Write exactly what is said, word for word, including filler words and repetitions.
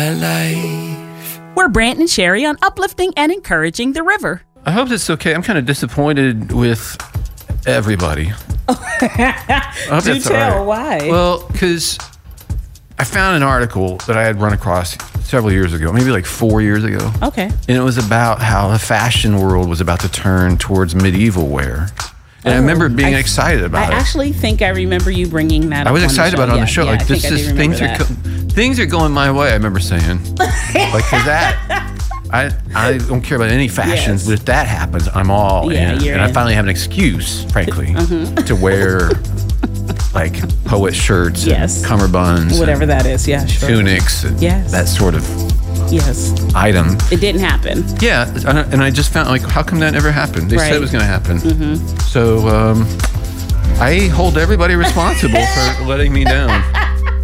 Life. We're Brant and Sherry on uplifting and encouraging the river. I hope it's okay. I'm kind of disappointed with everybody. I hope Do that's tell, all right. why? Well, because I found an article that I had run across several years ago, maybe like four years ago. Okay. And it was about how the fashion world was about to turn towards medieval wear. And Oh, I remember being I- excited about I it. actually think I remember you bringing that up. I was on the excited show. about it on Yeah, the show. yeah, like I this think I do is remember things are that. co- things are going my way. I remember saying, like, cause that I I don't care about any fashions, Yes. but if that happens, I'm all Yeah, in. you're And I in. finally have an excuse, frankly, Mm-hmm. to wear like poet shirts, Yes. and cummerbunds, Whatever and that is, yeah, sure. tunics, and Yes. that sort of Yes. item. It didn't happen. Yeah, and I, and I just found like, how come that never happened? They said Right. it was going to happen. Mm-hmm. So um, I hold everybody responsible for letting me down.